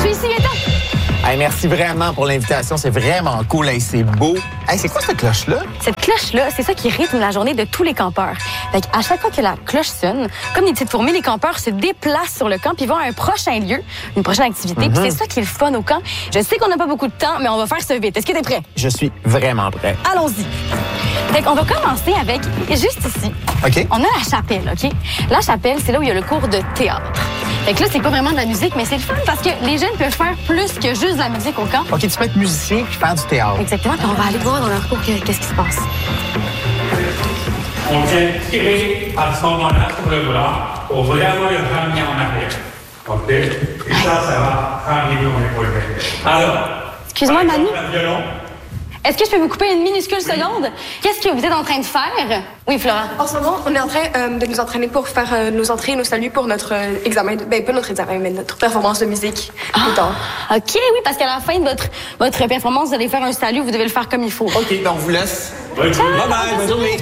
suis ici, Gaëtan. Hey, merci vraiment pour l'invitation. C'est vraiment cool. Hey, c'est beau. Hey, c'est quoi cette cloche-là? Cette cloche-là, c'est ça qui rythme la journée de tous les campeurs. Fait à chaque fois que la cloche sonne, comme des petites fourmis, les campeurs se déplacent sur le camp puis vont à un prochain lieu, une prochaine activité. Puis c'est ça qui est le fun au camp. Je sais qu'on n'a pas beaucoup de temps, mais on va faire ça vite. Est-ce que t'es prêt? Je suis vraiment prêt. Allons-y. Fait qu'on va commencer avec, juste ici, OK. on a la chapelle, OK? La chapelle, c'est là où il y a le cours de théâtre. Fait que là, c'est pas vraiment de la musique, mais c'est le fun parce que les jeunes peuvent faire plus que juste de la musique au camp. OK, tu peux être musicien puis faire du théâtre. Exactement, puis on va aller voir dans leur cours qu'est-ce qui se passe. On vient tirer à ce moment-là sur le bras pour vraiment le ramener en arrière. OK? Et ça va ramener ton épaule. Alors, Excuse-moi, Manu. le violon. Est-ce que je peux vous couper une minuscule seconde? Qu'est-ce que vous êtes en train de faire? Oui, Flora. En ce moment, on est en train de nous entraîner pour faire nos entrées et nos saluts pour notre examen, pas notre examen, mais notre performance de musique. OK, oui, parce qu'à la fin de votre performance, vous allez faire un salut, vous devez le faire comme il faut. OK, ben on vous laisse. Oui. Bye-bye, bonne journée.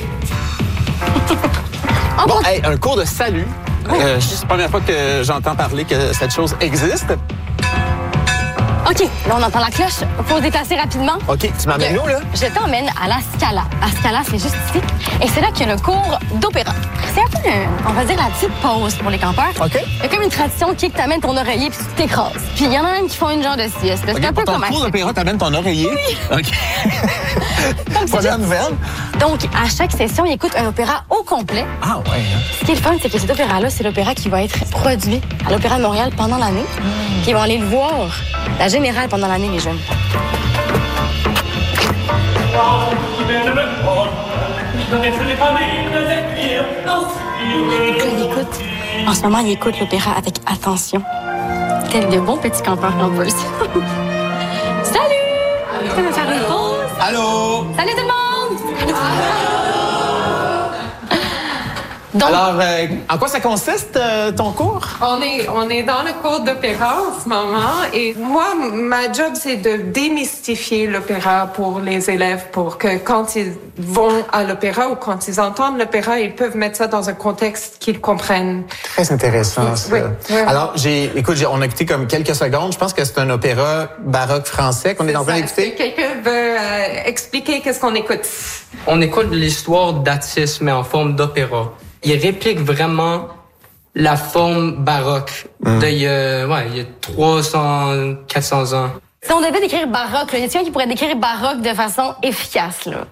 Bon, hey, un cours de salut. C'est la première fois que j'entends parler que cette chose existe. OK, là, on entend la cloche. Faut se déplacer rapidement. OK, tu m'amènes où, là? Je t'emmène à la Scala. La Scala, c'est juste ici. Et c'est là qu'il y a le cours d'opéra. C'est un peu, on va dire, la petite pause pour les campeurs. OK. Il y a comme une tradition qui est que t'amènes ton oreiller puis tu t'écrases. Puis il y en a même qui font une genre de sieste. C'est un peu pour ton comme cours d'opéra, t'amènes ton oreiller? Oui. OK. Première nouvelle. Donc, à chaque session, ils écoutent un opéra au complet. Ah, ouais. Hein? Ce qui est le fun, c'est que cet opéra-là, c'est l'opéra qui va être produit à l'Opéra de Montréal pendant l'année. Puis ils vont aller le voir, la générale, pendant l'année, les jeunes. Ils écoutent. En ce moment, ils écoutent l'opéra avec attention. Tels de bons petits campeurs-campeuses. Salut! Tu veux faire une pause? Allô? Salut tout le monde! Allô? Donc, Alors, en quoi ça consiste, ton cours? On est dans le cours d'opéra en ce moment et moi, ma job, c'est de démystifier l'opéra pour les élèves pour que quand ils vont à l'opéra ou quand ils entendent l'opéra, ils peuvent mettre ça dans un contexte qu'ils comprennent. Très intéressant, ça. Oui. Alors, on a écouté comme quelques secondes. Je pense que c'est un opéra baroque français qu'on est en train d'écouter. Quelqu'un veut expliquer qu'est-ce qu'on écoute? On écoute l'histoire d'Atis, mais en forme d'opéra. Il réplique vraiment la forme baroque d'il y a 300, 400 ans. si on devait décrire baroque, là, y a quelqu'un qui pourrait décrire baroque de façon efficace, là?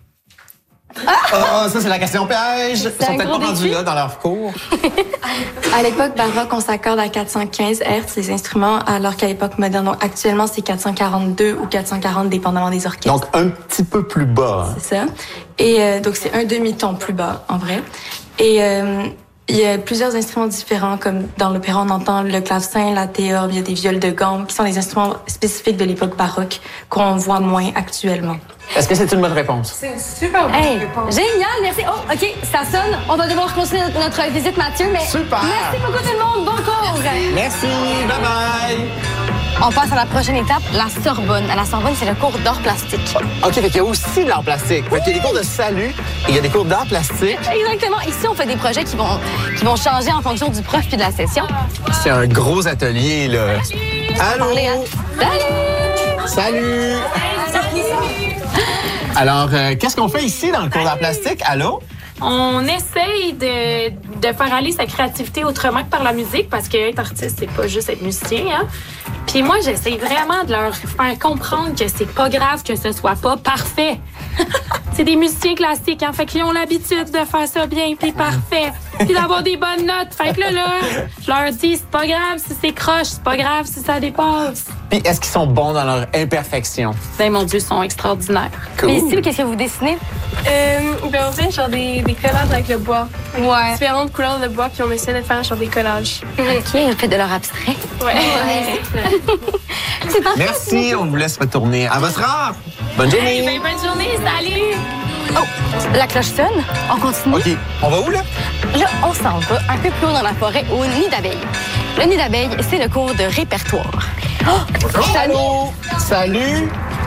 Ah, ça, c'est la question piège. Ils sont un peut-être gros pas rendus défi. là dans leur cours. À l'époque baroque, on s'accorde à 415 Hz les instruments, alors qu'à l'époque moderne, donc actuellement, c'est 442 ou 440, dépendamment des orchestres. Donc, un petit peu plus bas. Hein. C'est ça. Et donc, c'est un demi-ton plus bas, en vrai. Et il y a plusieurs instruments différents, comme dans l'opéra, on entend le clavecin, la théorbe, il y a des viols de gamme, qui sont des instruments spécifiques de l'époque baroque qu'on voit moins actuellement. Est-ce que c'est une bonne réponse? C'est une super bonne Hey, réponse. génial, merci. Oh, OK, ça sonne. On va devoir continuer notre visite, Mathieu, mais Super. merci beaucoup tout le monde. Bon cours. Merci. Bye-bye. On passe à la prochaine étape, la Sorbonne. À la Sorbonne, c'est le cours d'art plastique. OK, fait qu'il y a aussi de l'art plastique. Fait qu'il y a des cours de salut et il y a des cours d'art plastique. Exactement. Ici, on fait des projets qui vont changer en fonction du prof puis de la session. C'est un gros atelier, là. Allô? Parler à... Salut! Salut! Alors, qu'est-ce qu'on fait ici dans le cours d'art plastique? Allô? On essaye de faire aller sa créativité autrement que par la musique, parce que être artiste, c'est pas juste être musicien, hein. Puis moi, j'essaye vraiment de leur faire comprendre que c'est pas grave que ce soit pas parfait. C'est des musiciens classiques, hein, fait qu'ils ont l'habitude de faire ça bien, puis parfait, puis d'avoir des bonnes notes. Fait que là, je leur dis, c'est pas grave si c'est croche, c'est pas grave si ça dépasse. Puis, est-ce qu'ils sont bons dans leur imperfection? Ben, mon Dieu, ils sont extraordinaires. Cool. Mais ici, qu'est-ce que vous dessinez? Ben on fait genre des collages avec le bois. Ouais. Différentes couleurs de bois, puis on essaie de faire genre des collages. OK, on fait de l'art abstrait. Ouais. C'est parfait. Merci, on vous laisse retourner à votre art. Bonne journée. Hey, ben, bonne journée, salut! Oh, la cloche sonne. On continue. OK, on va où, là? Là, on s'en va un peu plus haut dans la forêt, au nid d'abeilles. Le nid d'abeilles, c'est le cours de répertoire. Oh, salut! Allô? Salut?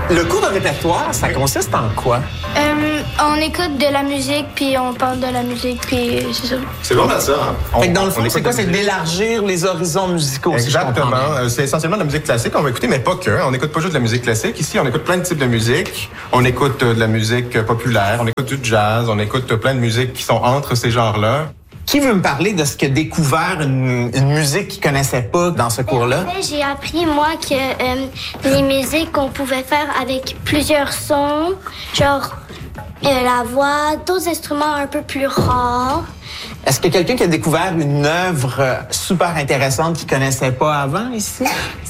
Le cours de répertoire, ça consiste en quoi? On écoute de la musique, puis on parle de la musique, puis c'est ça. C'est vraiment ça. Hein? Fait que dans le fond, c'est quoi? C'est d'élargir les horizons musicaux. Exactement. Si c'est essentiellement de la musique classique. On va écouter, mais pas que. On n'écoute pas juste de la musique classique. Ici, on écoute plein de types de musique. On écoute de la musique populaire. On écoute du jazz. On écoute plein de musiques qui sont entre ces genres-là. Qui veut me parler de ce qu'a découvert une musique qu'il connaissait pas dans ce cours-là? J'ai appris, moi, que les musiques qu'on pouvait faire avec plusieurs sons, genre la voix, d'autres instruments un peu plus rares. Est-ce que quelqu'un qui a découvert une œuvre super intéressante qu'il connaissait pas avant ici?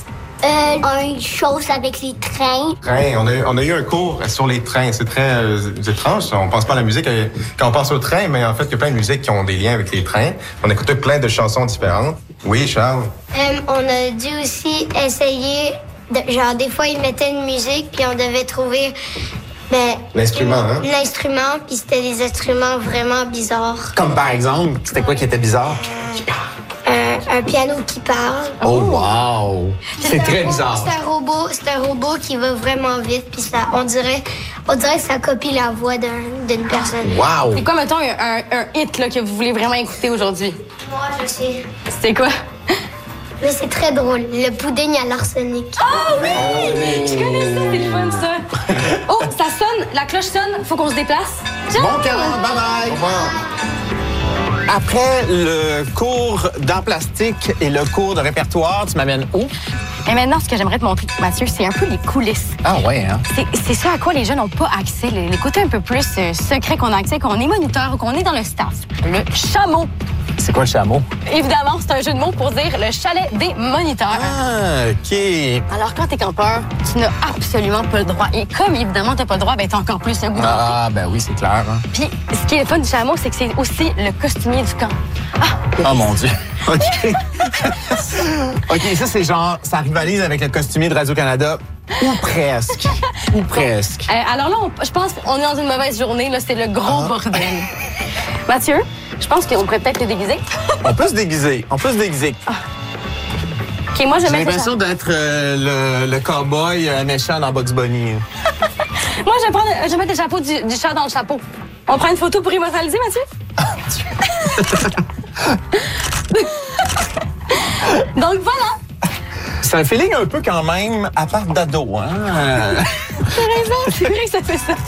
Une chose avec les trains. On a eu un cours sur les trains. C'est très étrange. On pense pas à la musique quand on pense au train, mais en fait, il y a plein de musiques qui ont des liens avec les trains. On écoutait plein de chansons différentes. Oui, Charles? On a dû aussi essayer, genre des fois, ils mettaient une musique, puis on devait trouver... L'instrument, hein? L'instrument, puis c'était des instruments vraiment bizarres. Comme par exemple, c'était quoi qui était bizarre? Un piano qui parle. Oh, wow! C'est très bizarre. C'est un robot qui va vraiment vite, puis ça, on dirait que ça copie la voix d'une personne. Wow! C'est quoi, mettons, un hit là, que vous voulez vraiment écouter aujourd'hui? Moi, je sais. C'est quoi? Mais c'est très drôle. Le pudding à l'arsenic. Oh oui! Je connais ça, c'est le fun, ça. Oh, ça sonne, la cloche sonne, faut qu'on se déplace. Ciao! Bon camp, bye-bye! Au revoir. Après le cours d'art plastique et le cours de répertoire, tu m'amènes où? Et maintenant, ce que j'aimerais te montrer, Mathieu, c'est un peu les coulisses. Ah ouais, hein? C'est ça à quoi les jeunes n'ont pas accès, les côtés un peu plus secrets qu'on a accès quand on est moniteur ou qu'on est dans le staff. Le chameau. C'est quoi le chameau? Évidemment, c'est un jeu de mots pour dire le chalet des moniteurs. Ah, OK. Alors, quand t'es campeur, tu n'as absolument pas le droit. Et comme, évidemment, t'as pas le droit, ben t'as encore plus le goût d'entrer. Ah, ben oui, c'est clair. Hein? Puis, ce qui est le fun du chameau, c'est que c'est aussi le costumier du camp. Oh mon Dieu. OK. OK, ça, c'est genre, ça rivalise avec le costumier de Radio-Canada. Ou presque. Ou presque. Alors là, je pense qu'on est dans une mauvaise journée. Là, c'est le gros bordel. Mathieu, je pense qu'on pourrait peut-être le déguiser. On peut se déguiser. On peut se déguiser. OK, moi, je J'ai vais mettre l'impression d'être le cow-boy méchant dans Bugs Bunny. Moi, je vais mettre le chapeau du chat dans le chapeau. On prend une photo pour immortaliser, Mathieu? Donc, voilà. C'est un feeling un peu quand même à part d'ado, hein? T'as raison, c'est vrai que ça fait ça.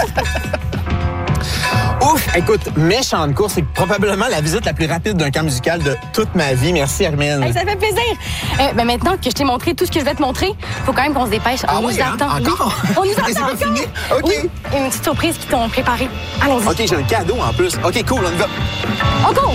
Ouf! Écoute, méchante course, c'est probablement la visite la plus rapide d'un camp musical de toute ma vie. Merci, Hermine. Hey, ça fait plaisir. Maintenant que je t'ai montré tout ce que je vais te montrer, faut quand même qu'on se dépêche. Ah on oui, nous attend. Encore? On nous C'est attend pas encore. fini? OK. Oui, une petite surprise qu'ils t'ont préparée. Allons-y. OK, j'ai un cadeau en plus. OK, cool, on y va. On court.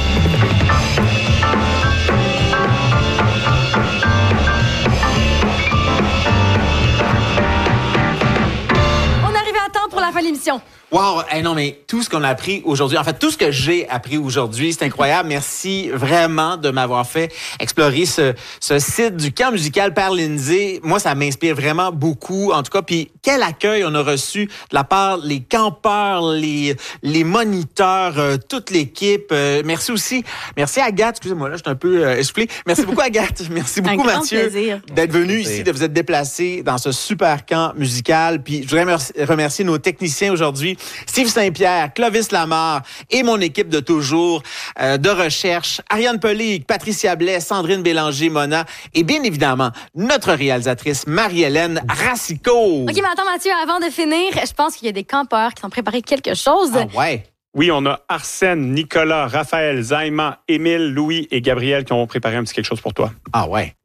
On est arrivé à temps pour la fin de l'émission. Wow! Hey, non, mais tout ce qu'on a appris aujourd'hui, en fait, tout ce que j'ai appris aujourd'hui, c'est incroyable. Merci vraiment de m'avoir fait explorer ce site du camp musical Père Lindsay. Moi, ça m'inspire vraiment beaucoup, en tout cas. Puis, quel accueil on a reçu de la part les campeurs, les moniteurs, toute l'équipe. Merci aussi. Merci Agathe. Excusez-moi, là, je suis un peu essoufflé. Merci beaucoup, Agathe. Merci beaucoup, Mathieu, d'être venu ici, de vous être déplacé dans ce super camp musical. Puis, je voudrais remercier nos techniciens aujourd'hui. Steve Saint-Pierre, Clovis Lamarre et mon équipe de toujours de recherche, Ariane Pelig, Patricia Blais, Sandrine Bélanger, Mona et bien évidemment notre réalisatrice Marie-Hélène Racicot. OK, mais attends Mathieu, avant de finir, je pense qu'il y a des campeurs qui ont préparé quelque chose. Ah ouais. Oui, on a Arsène, Nicolas, Raphaël, Zaïma, Émile, Louis et Gabriel qui ont préparé un petit quelque chose pour toi. Ah ouais.